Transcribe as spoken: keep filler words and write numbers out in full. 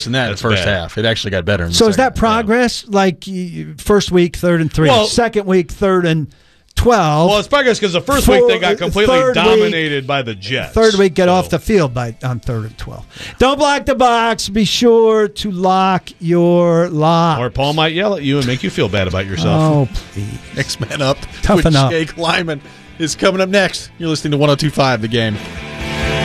in that in the first bad. half. It actually got better in the So is second that progress? Like y- first week, third and three. Well- Second week, third and twelve. Well, it's progress because the first Four- week they got completely third week- dominated by the Jets. Third week, get So- off the field by on third and twelve. Don't block the box. Be sure to lock your lock. Or Paul might yell at you and make you feel bad about yourself. Oh, please. Next man up Toughen with up. Jake Lyman is coming up next. You're listening to one oh two point five The Game.